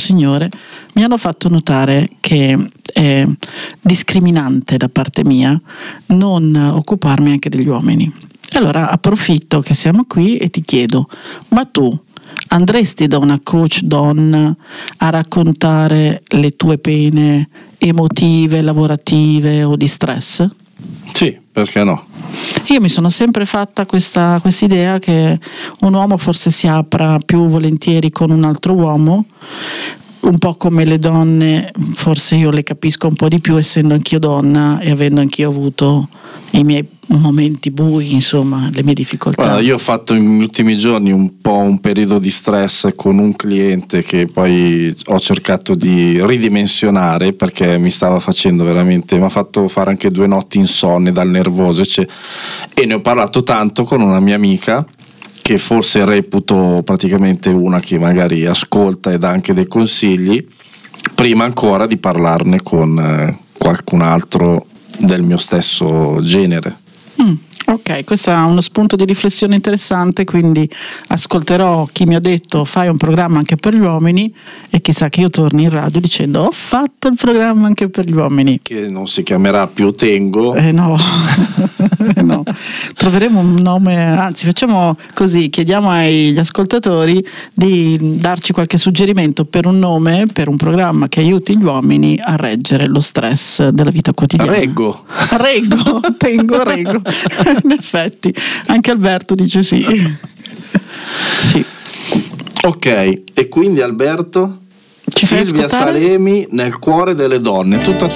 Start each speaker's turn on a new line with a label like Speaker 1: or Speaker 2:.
Speaker 1: signore, mi hanno fatto notare che è discriminante da parte mia non occuparmi anche degli uomini. Allora approfitto che siamo qui e ti chiedo, ma tu andresti da una coach donna a raccontare le tue pene emotive, lavorative o di stress?
Speaker 2: Sì, perché no?
Speaker 1: Io mi sono sempre fatta questa idea che un uomo forse si apra più volentieri con un altro uomo, un po' come le donne, forse io le capisco un po' di più essendo anch'io donna e avendo anch'io avuto i miei momenti bui, insomma, le mie difficoltà.
Speaker 2: Guarda, io ho fatto negli ultimi giorni un po' un periodo di stress con un cliente che poi ho cercato di ridimensionare perché mi stava facendo veramente, mi ha fatto fare anche 2 notti insonne dal nervoso, e ne ho parlato tanto con una mia amica che forse reputo praticamente una che magari ascolta e dà anche dei consigli, prima ancora di parlarne con qualcun altro del mio stesso genere.
Speaker 1: Ok, questo è uno spunto di riflessione interessante, quindi ascolterò chi mi ha detto fai un programma anche per gli uomini e chissà che io torni in radio dicendo ho fatto il programma anche per gli uomini.
Speaker 2: Che non si chiamerà più Tengo.
Speaker 1: No. No, troveremo un nome, anzi facciamo così, chiediamo agli ascoltatori di darci qualche suggerimento per un nome, per un programma che aiuti gli uomini a reggere lo stress della vita quotidiana.
Speaker 2: Reggo.
Speaker 1: Reggo. In effetti, anche Alberto dice sì. Sì.
Speaker 2: Ok, e quindi Alberto?
Speaker 1: Ci fai
Speaker 2: Silvia
Speaker 1: ascoltare?
Speaker 2: Salemi nel cuore delle donne, tutta